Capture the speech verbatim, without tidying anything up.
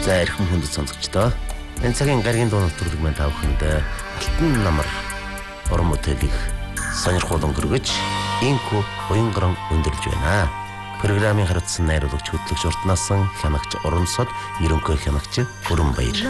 За эрхэм хүндэт сонсогчдоо. Энэ цагийн гаргийн дуу нэвтрүүлэг маань та бүхэнд Алтан намар уран бүтээлийг сонирхол өнгөргөж инко уянган өндөрлж байна. Программын хариуцсан найруулагч хөтлөгч Уртнасан хянагч Урамсод ерөнхий хянагч Өрөнбаяр.